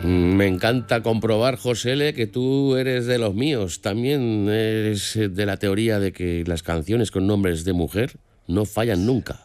Me encanta comprobar, José L., que tú eres de los míos. También eres de la teoría de que las canciones con nombres de mujer no fallan nunca.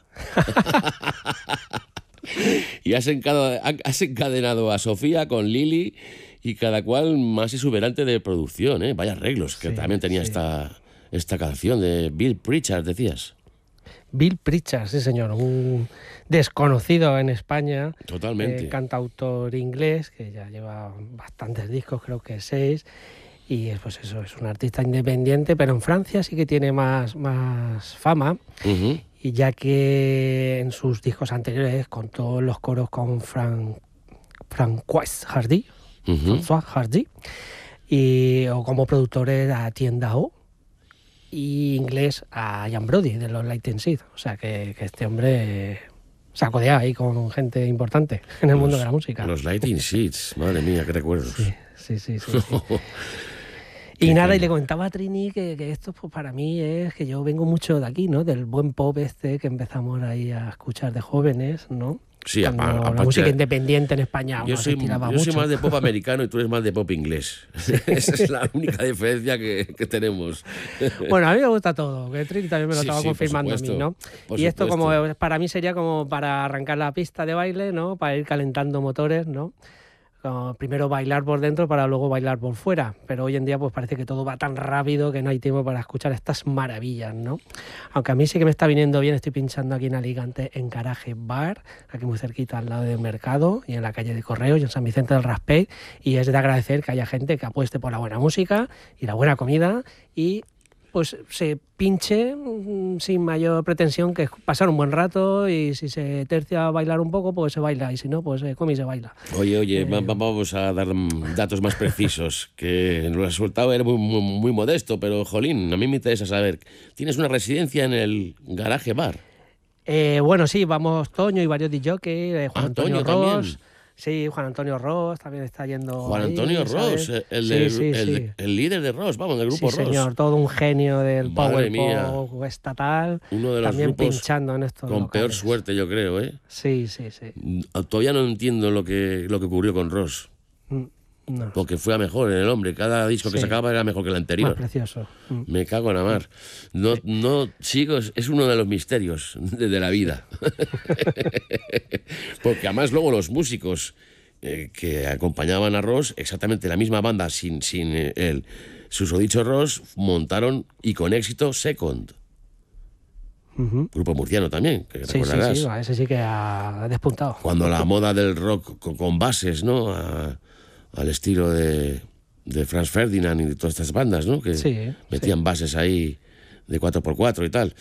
Y has encadenado a Sofía con Lili y cada cual más exuberante de producción, ¿eh? Vaya arreglos, que también tenía esta canción de Bill Pritchard, decías. Bill Pritchard, sí señor, un desconocido en España. Totalmente. Cantautor inglés, que ya lleva bastantes discos, creo que 6, y pues eso, es un artista independiente, pero en Francia sí que tiene más fama. Uh-huh. Y ya que en sus discos anteriores contó los coros con François Hardy, François Hardy, o como productores a Tien Dao, y inglés a Ian Brody de los Lightning Seed. O sea que este hombre se ha codeado ahí con gente importante en el mundo de la música. Los Lightning Seeds, madre mía, qué recuerdos. Sí. Y nada, y le comentaba a Trini que esto pues para mí es que yo vengo mucho de aquí, ¿no? Del buen pop que empezamos ahí a escuchar de jóvenes, ¿no? Sí, la música independiente en España yo soy más de pop americano y tú eres más de pop inglés. Esa es la única diferencia que tenemos. Bueno, a mí me gusta todo, que Trini también me lo estaba confirmando a mí, ¿no? Y esto como para mí sería como para arrancar la pista de baile, ¿no? Para ir calentando motores, ¿no? Primero bailar por dentro para luego bailar por fuera, pero hoy en día pues parece que todo va tan rápido que no hay tiempo para escuchar estas maravillas, ¿no? Aunque a mí sí que me está viniendo bien, estoy pinchando aquí en Alicante en Garage Bar, aquí muy cerquita al lado del mercado y en la calle de Correos y en San Vicente del Raspeig, y es de agradecer que haya gente que apueste por la buena música y la buena comida y pues se pinche sin mayor pretensión que pasar un buen rato, y si se tercia a bailar un poco, pues se baila, y si no, pues se come y se baila. Oye, vamos a dar datos más precisos, que el resultado era muy modesto, pero jolín, a mí me interesa saber, ¿tienes una residencia en el Garage Bar? Bueno, sí, vamos Toño y varios DJs, Juan Antonio Toño Ross. También. Sí, Juan Antonio Ross también está yendo. Juan ahí, Antonio ¿sabes? Ross, Sí. el líder de Ross, vamos, del grupo Sí, Ross. señor, todo un genio del Madre power mía. pop estatal. Uno de los también grupos pinchando en estos con locales. peor suerte, yo creo, ¿eh? Sí. Todavía no entiendo lo que ocurrió con Ross. No. Porque fue a mejor en el hombre. Cada disco que sacaba era mejor que el anterior. Más precioso. Me cago en la mar. No sigo, es uno de los misterios de la vida. Porque además luego los músicos que acompañaban a Ross, exactamente la misma banda sin el susodicho Ross, montaron y con éxito Second. Grupo murciano también, que recordarás. Sí, ese sí que ha despuntado. Cuando la moda del rock con bases, ¿no? Al estilo de Franz Ferdinand y de todas estas bandas, ¿no? Que metían bases ahí de 4x4 y tal.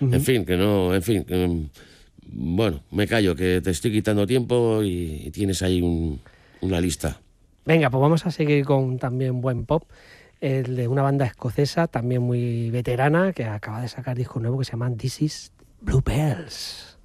Bueno, me callo, que te estoy quitando tiempo y tienes ahí una lista. Venga, pues vamos a seguir con también buen pop, el de una banda escocesa también muy veterana que acaba de sacar disco nuevo que se llama This Is Bluebells.